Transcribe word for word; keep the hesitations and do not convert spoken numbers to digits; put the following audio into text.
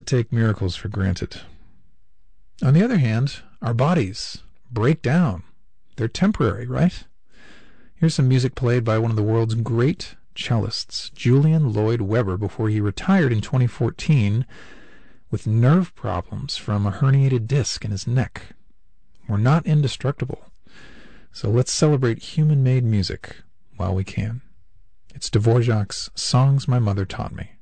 take miracles for granted. On the other hand, our bodies break down. They're temporary, right? Here's some music played by one of the world's great cellists, Julian Lloyd Webber, before he retired in twenty fourteen with nerve problems from a herniated disc in his neck. We're not indestructible, so let's celebrate human-made music while we can. It's Dvorak's Songs My Mother Taught Me.